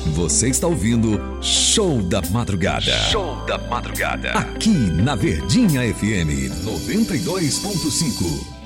Você está ouvindo Show da Madrugada. Show da Madrugada. Aqui na Verdinha FM 92.5.